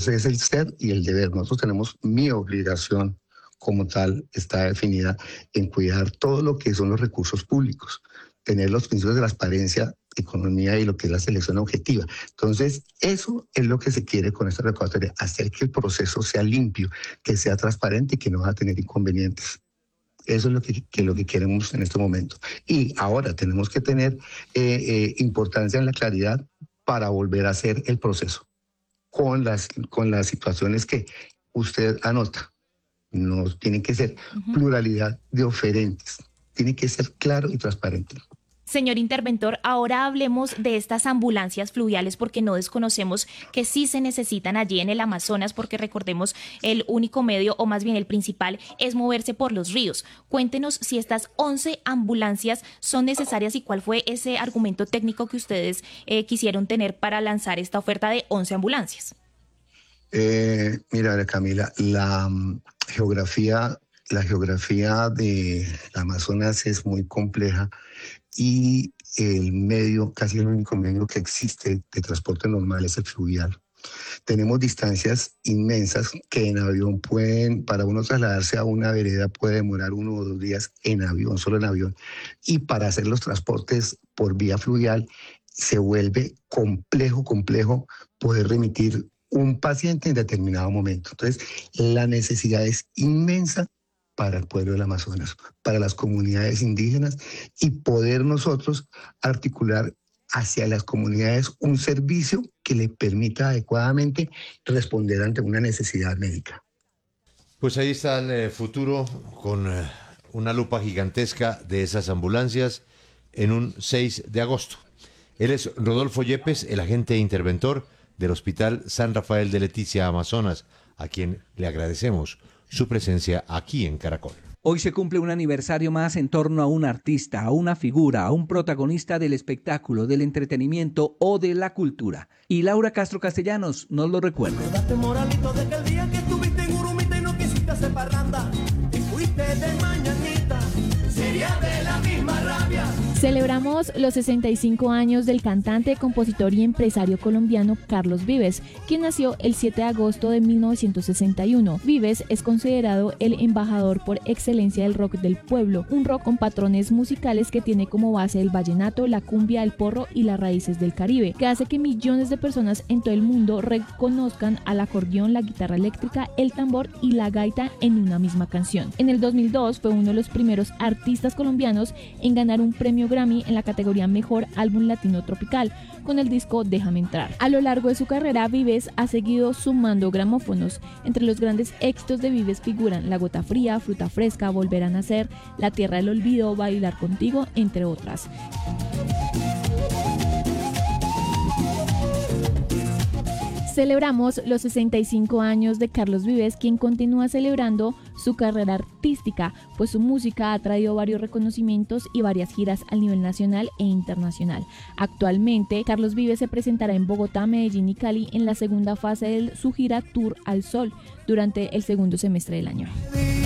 es el ser y el deber. Nosotros tenemos mi obligación como tal, está definida en cuidar todo lo que son los recursos públicos, tener los principios de transparencia, economía y lo que es la selección objetiva. Entonces, eso es lo que se quiere con esta recaudatoria, hacer que el proceso sea limpio, que sea transparente y que no va a tener inconvenientes. Eso es lo que queremos en este momento. Y ahora tenemos que tener importancia en la claridad para volver a hacer el proceso con las situaciones que usted anota. No tiene que ser pluralidad de oferentes, tiene que ser claro y transparente. Señor interventor, ahora hablemos de estas ambulancias fluviales porque no desconocemos que sí se necesitan allí en el Amazonas porque recordemos el único medio o más bien el principal es moverse por los ríos. Cuéntenos si estas 11 ambulancias son necesarias y cuál fue ese argumento técnico que ustedes quisieron tener para lanzar esta oferta de 11 ambulancias. Mira, Camila, la geografía de Amazonas es muy compleja y el medio, casi el único medio que existe de transporte normal es el fluvial. Tenemos distancias inmensas que en avión para uno trasladarse a una vereda puede demorar 1 o 2 días en avión, solo en avión. Y para hacer los transportes por vía fluvial se vuelve complejo poder remitir un paciente en determinado momento. Entonces, la necesidad es inmensa para el pueblo del Amazonas, para las comunidades indígenas y poder nosotros articular hacia las comunidades un servicio que le permita adecuadamente responder ante una necesidad médica. Pues ahí está el futuro con una lupa gigantesca de esas ambulancias en un 6 de agosto. Él es Rodolfo Yepes, el agente interventor del Hospital San Rafael de Leticia, Amazonas, a quien le agradecemos su presencia aquí en Caracol. Hoy se cumple un aniversario más en torno a un artista, a una figura, a un protagonista del espectáculo, del entretenimiento o de la cultura. Y Laura Castro Castellanos nos lo recuerda. Quedaste moralito de que el día que estuviste en Urumita y no quisiste hacer parranda, te fuiste de mañanita, sería de la misma rabia. Celebramos los 65 años del cantante, compositor y empresario colombiano Carlos Vives, quien nació el 7 de agosto de 1961. Vives es considerado el embajador por excelencia del rock del pueblo, un rock con patrones musicales que tiene como base el vallenato, la cumbia, el porro y las raíces del Caribe, que hace que millones de personas en todo el mundo reconozcan al acordeón, la guitarra eléctrica, el tambor y la gaita en una misma canción. En el 2002 fue uno de los primeros artistas colombianos en ganar un premio Grammy en la categoría Mejor Álbum Latino Tropical con el disco Déjame Entrar. A lo largo de su carrera, Vives ha seguido sumando gramófonos. Entre los grandes éxitos de Vives figuran La Gota Fría, Fruta Fresca, Volver a Nacer, La Tierra del Olvido, Bailar Contigo, entre otras. Celebramos los 65 años de Carlos Vives, quien continúa celebrando su carrera artística, pues su música ha traído varios reconocimientos y varias giras a nivel nacional e internacional. Actualmente, Carlos Vives se presentará en Bogotá, Medellín y Cali en la segunda fase de su gira Tour al Sol durante el segundo semestre del año.